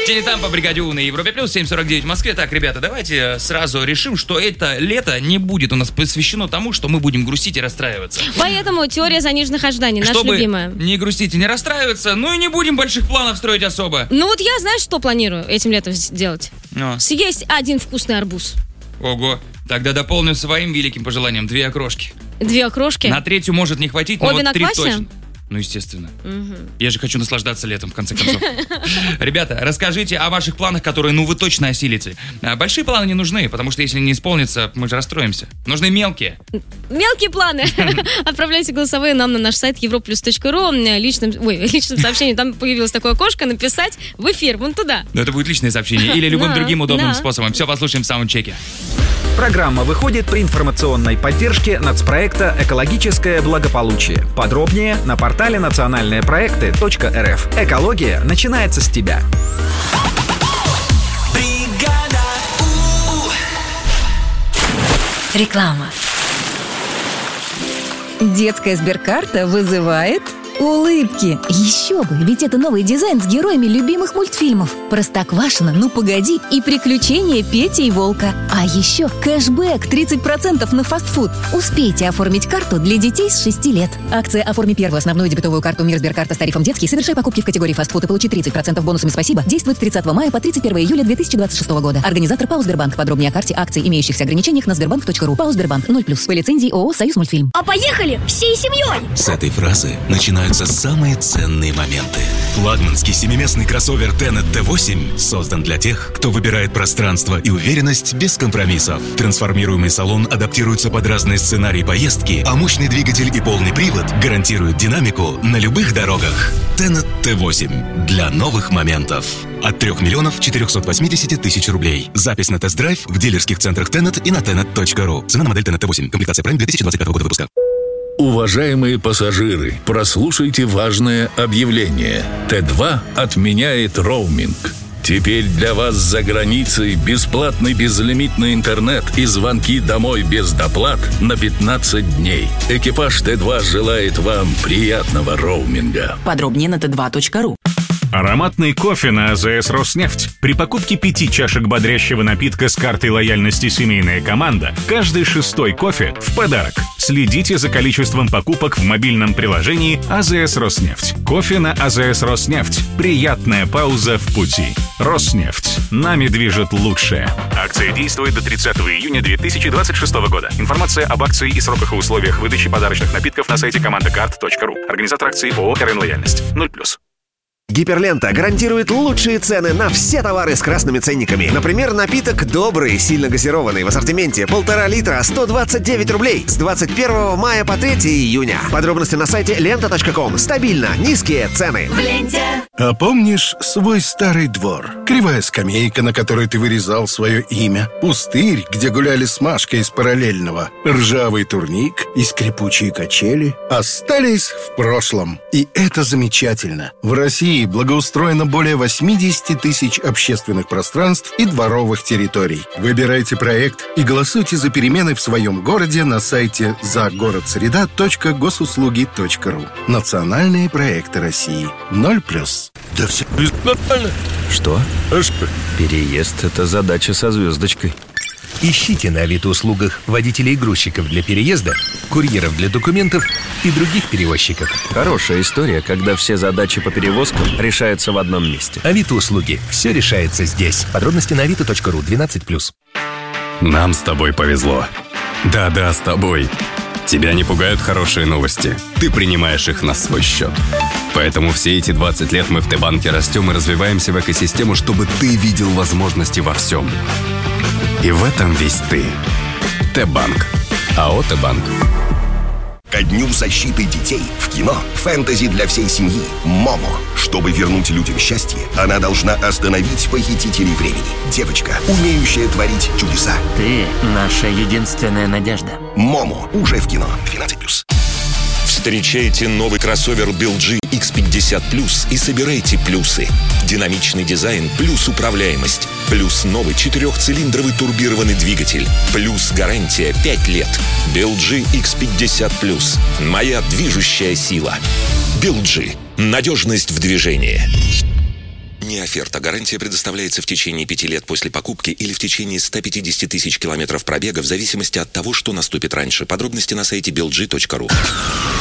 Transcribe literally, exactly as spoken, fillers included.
Тени там по бригаде У на Европе Плюс, семь сорок девять в Москве. Так, ребята, давайте сразу решим, что это лето не будет у нас посвящено тому, что мы будем грустить и расстраиваться. Поэтому теория заниженных ожиданий, наша Чтобы любимая. не грустить и не расстраиваться, ну и не будем больших планов строить особо. Ну вот я, знаешь, что планирую этим летом сделать? Но. Съесть один вкусный арбуз. Ого, тогда дополню своим великим пожеланием две окрошки. Две окрошки? На третью может не хватить, но Обе вот на три квасе? точно. Ну, естественно. Угу. Я же хочу наслаждаться летом, в конце концов. Ребята, расскажите о ваших планах, которые, ну, вы точно осилите. Большие планы не нужны, потому что если не исполнится, мы же расстроимся. Нужны мелкие. Мелкие планы. Отправляйте голосовые нам на наш сайт европлюс точка ру. Личным, ой, личным сообщением там появилось такое окошко. Написать в эфир, вон туда. Но это будет личное сообщение или любым Да, другим удобным да. способом. Все послушаем в саундчеке. Программа выходит при информационной поддержке нацпроекта «Экологическое благополучие». Подробнее на портале национальные проекты точка эр эф. Экология начинается с тебя. Реклама. Детская Сберкарта вызывает улыбки. Еще бы, ведь это новый дизайн с героями любимых мультфильмов. Простоквашино, Ну погоди и Приключения Пети и Волка. А еще кэшбэк тридцать процентов на фастфуд. Успейте оформить карту для детей с шести лет. Акция «Оформи первую основную дебетовую карту Мир Сберкарта с тарифом детский, совершай покупки в категории фастфуд и получи тридцать процентов бонусами «Спасибо» действует с тридцатого мая по тридцать первого июля две тысячи двадцать шестого года. Организатор ПАО «Сбербанк». Подробнее о карте, акций, имеющихся ограничениях на сбербанк точка ру. ПАО «Сбербанк» ноль плюс. По лицензии ООО «Союз Мультфильм». А поехали всей семьей! С этой фразы начинаются самые ценные моменты. Флагманский семиместный кроссовер Tenet Т восемь создан для тех, кто выбирает пространство и уверенность без компромиссов. Трансформируемый салон адаптируется под разные сценарии поездки, а мощный двигатель и полный привод гарантируют динамику на любых дорогах. Tenet Т восемь для новых моментов. От трех миллионов четырехсот восьмидесяти тысяч рублей. Запись на тест-драйв в дилерских центрах Tenet и на tenet точка ру. Цена на модель Tenet Т восемь. Комплектация Prime две тысячи двадцать пятого года выпуска. Уважаемые пассажиры, прослушайте важное объявление. Т два отменяет роуминг. Теперь для вас за границей бесплатный безлимитный интернет и звонки домой без доплат на пятнадцать дней. Экипаж Т два желает вам приятного роуминга. Подробнее на тэ два точка ру. Ароматный кофе на а зэ эс «Роснефть». При покупке пяти чашек бодрящего напитка с картой лояльности «Семейная команда» каждый шестой кофе в подарок. Следите за количеством покупок в мобильном приложении а зэ эс «Роснефть». Кофе на а зэ эс «Роснефть». Приятная пауза в пути. «Роснефть». Нами движет лучшее. Акция действует до тридцатого июня две тысячи двадцать шестого года. Информация об акции и сроках и условиях выдачи подарочных напитков на сайте команда карт точка ру. Организатор акции ООО «эр эн Лояльность». ноль плюс. Гиперлента гарантирует лучшие цены на все товары с красными ценниками. Например, напиток «Добрый», сильно газированный в ассортименте полтора литра, сто двадцать девять рублей с двадцать первого мая по третьего июня. Подробности на сайте лента точка ком. Стабильно низкие цены. В ленте. А помнишь свой старый двор? Кривая скамейка, на которой ты вырезал свое имя. Пустырь, где гуляли с Машкой из параллельного. Ржавый турник и скрипучие качели остались в прошлом. И это замечательно. В России благоустроено более восемьдесят тысяч общественных пространств и дворовых территорий. Выбирайте проект и голосуйте за перемены в своем городе на сайте загородсреда точка госуслуги точка ру. Национальные проекты России. ноль плюс. Да все нормально. Что? Переезд — это задача со звездочкой. Ищите на Авито-услугах водителей-грузчиков для переезда, курьеров для документов и других перевозчиков. Хорошая история, когда все задачи по перевозкам решаются в одном месте. Авито-услуги. Все решается здесь. Подробности на авито точка ру. двенадцать плюс. Нам с тобой повезло. Да-да, с тобой. Тебя не пугают хорошие новости. Ты принимаешь их на свой счет. Поэтому все эти двадцать лет мы в Т-банке растем и развиваемся в экосистему, чтобы ты видел возможности во всем. И в этом весь ты. Т-банк. АО «Т-банк». Ко дню защиты детей в кино фэнтези для всей семьи «Момо». Чтобы вернуть людям счастье, она должна остановить похитителей времени. Девочка, умеющая творить чудеса. Ты наша единственная надежда. «Момо» уже в кино. двенадцать плюс. Встречайте новый кроссовер би эл джи икс пятьдесят плюс и собирайте плюсы. Динамичный дизайн плюс управляемость. Плюс новый четырехцилиндровый турбированный двигатель. Плюс гарантия пять лет. би эл джи икс пятьдесят плюс. Моя движущая сила. би эл джи. Надежность в движении. Не оферта. Гарантия предоставляется в течение пяти лет после покупки или в течение ста пятидесяти тысяч километров пробега в зависимости от того, что наступит раньше. Подробности на сайте билджи точка ру.